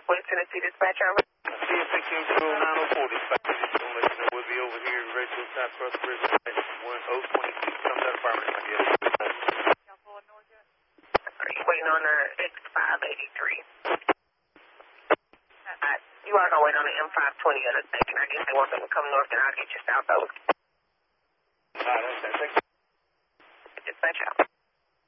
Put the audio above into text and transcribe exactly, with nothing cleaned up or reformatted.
West Tennessee Dispatcher. C S sixteen two nine oh four Dispatcher. Just gonna let you know we'll be over here in Rachel South Cross River at one oh twenty-two. Come to the apartment. Yes. Are you waiting on the X five eighty-three? Uh, you are going to wait on the M five twenty on the station. I guess they want them to come north and I'll get you south over. All right, that's that. Thank you. Dispatch out.